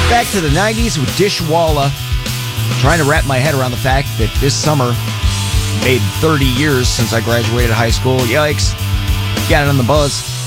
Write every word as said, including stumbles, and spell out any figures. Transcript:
Back to the nineties with Dishwalla. Trying to wrap my head around the fact that this summer made thirty years since I graduated high school. Yikes. Got it on the buzz.